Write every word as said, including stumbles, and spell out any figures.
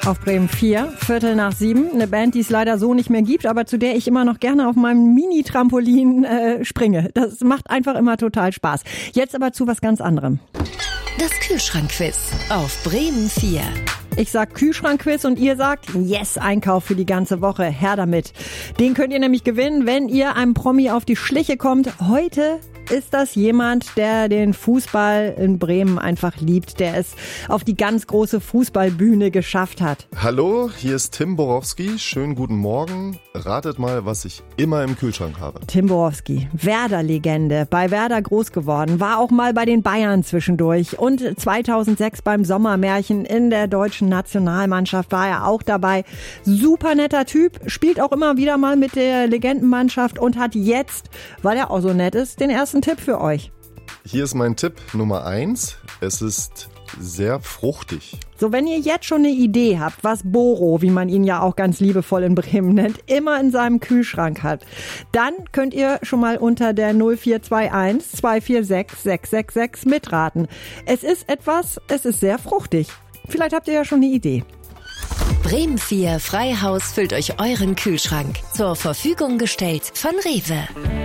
Auf Bremen vier, Viertel nach sieben. Eine Band, die es leider so nicht mehr gibt, aber zu der ich immer noch gerne auf meinem Mini-Trampolin äh, springe. Das macht einfach immer total Spaß. Jetzt aber zu was ganz anderem. Das Kühlschrankquiz auf Bremen vier. Ich sag Kühlschrankquiz und ihr sagt Yes, Einkauf für die ganze Woche. Her damit. Den könnt ihr nämlich gewinnen, wenn ihr einem Promi auf die Schliche kommt. Heute ist das jemand, der den Fußball in Bremen einfach liebt, der es auf die ganz große Fußballbühne geschafft hat. Hallo, hier ist Tim Borowski. Schönen guten Morgen. Ratet mal, was ich immer im Kühlschrank habe. Tim Borowski, Werder-Legende, bei Werder groß geworden, war auch mal bei den Bayern zwischendurch und zweitausendsechs beim Sommermärchen in der deutschen Nationalmannschaft war er auch dabei. Super netter Typ, spielt auch immer wieder mal mit der Legendenmannschaft und hat jetzt, weil er auch so nett ist, den ersten Tipp für euch. Hier ist mein Tipp Nummer eins. Es ist sehr fruchtig. So, wenn ihr jetzt schon eine Idee habt, was Boro, wie man ihn ja auch ganz liebevoll in Bremen nennt, immer in seinem Kühlschrank hat, dann könnt ihr schon mal unter der null vier zwei eins zwei vier sechs sechs sechs sechs mitraten. Es ist etwas, es ist sehr fruchtig. Vielleicht habt ihr ja schon eine Idee. Bremen vier Freihaus füllt euch euren Kühlschrank. Zur Verfügung gestellt von Rewe.